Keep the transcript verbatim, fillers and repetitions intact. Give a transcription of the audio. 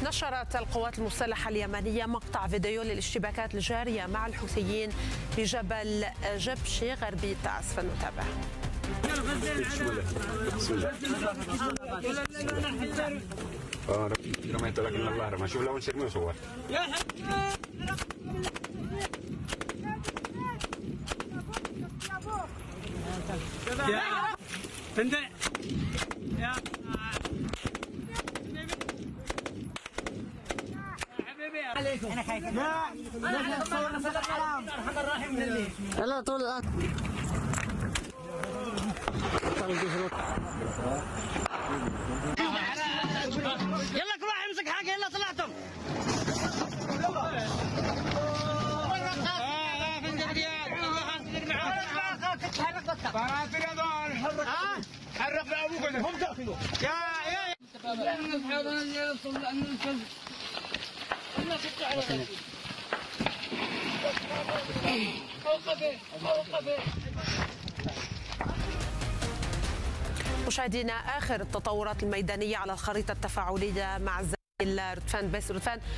نشرت القوات المسلحة اليمنية مقطع فيديو للاشتباكات الجارية مع الحوثيين في جبل جبشي غربي تعز، فلنتابع. اه رميت لك من الله رمى. شوف لو نشر من صور يا يا فندق يا حبيبي عليكم. انا خايف لا لا صورنا صدق حرام ارحم الراحم من الليل. يلا طول الان يلا كل واحد يمسك حاجه. يلا طلعتم حرك ابوك هم تاخذوا يا يا مشاهدينا، آخر التطورات الميدانية على الخريطة التفاعلية مع الزميل رتفان باسل. رتفان،